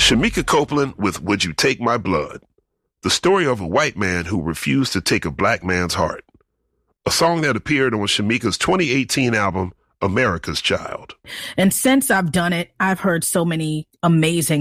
Shamika Copeland with Would You Take My Blood? The story of a white man who refused to take a black man's heart. A song that appeared on Shamika's 2018 album, America's Child. And since I've done it, I've heard so many amazing